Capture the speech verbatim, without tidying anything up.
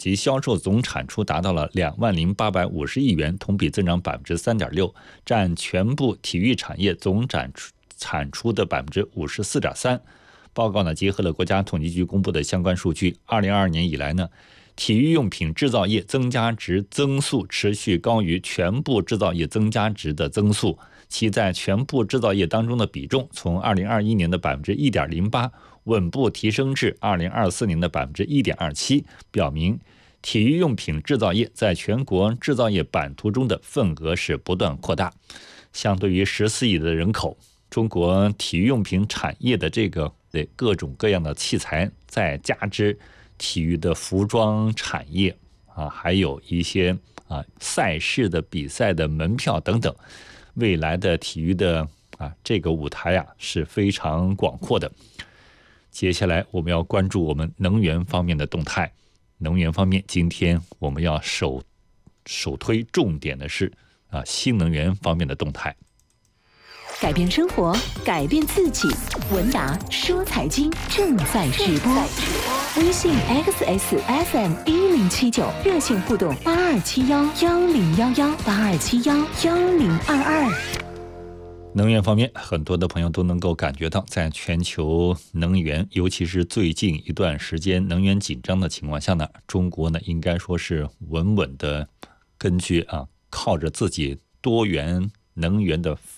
及销售总产出达到了两万零八百五十亿元，同比增长百分之三点六，占全部体育产业总产出产出的百分之五十四点三。报告呢结合了国家统计局公布的相关数据，二零二二年以来呢，体育用品制造业增加值增速持续高于全部制造业增加值的增速，其在全部制造业当中的比重从二零二一年的百分之一点零八稳步提升至二零二四年的百分之一点二七，表明体育用品制造业在全国制造业版图中的份额是不断扩大。相对于十四亿的人口，中国体育用品产业的这个各种各样的器材，再加之体育的服装产业啊，还有一些啊赛事的比赛的门票等等，未来的体育的啊这个舞台啊是非常广阔的。接下来我们要关注我们能源方面的动态。能源方面，今天我们要首首推重点的是啊新能源方面的动态。 改变生活，改变自己。文达说财经正在直播，微信 X S F M 一零七九，热线互动八二七幺幺零幺幺八二七幺幺零二二。 能源方面，很多的朋友都能够感觉到，在全球能源，尤其是最近一段时间能源紧张的情况下呢，中国呢应该说是稳稳的根据啊，靠着自己多元能源的